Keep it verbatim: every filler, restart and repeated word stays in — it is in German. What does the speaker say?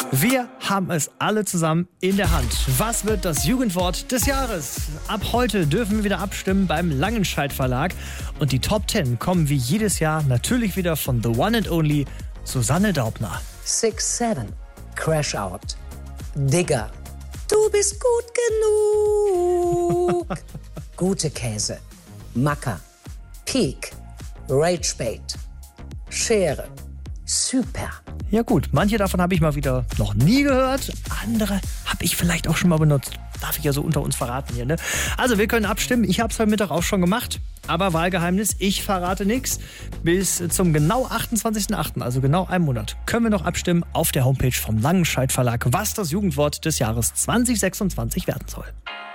Wir haben es alle zusammen in der Hand. Was wird das Jugendwort des Jahres? Ab heute dürfen wir wieder abstimmen beim Langenscheidt Verlag. Und die Top Ten kommen wie jedes Jahr natürlich wieder von The One and Only Susanne Daubner. six seven, Crash Out, Digger, du bist gut genug, Gute Käse, Macker, Peak, Ragebait, Schere, Super. Ja gut, manche davon habe ich mal wieder noch nie gehört. Andere habe ich vielleicht auch schon mal benutzt. Darf ich ja so unter uns verraten hier, ne? Also wir können abstimmen. Ich habe es heute Mittag auch schon gemacht. Aber Wahlgeheimnis, ich verrate nichts. Bis zum genau achtundzwanzigsten achten, also genau einem Monat, können wir noch abstimmen auf der Homepage vom Langenscheidt Verlag, was das Jugendwort des Jahres zwanzig sechsundzwanzig werden soll.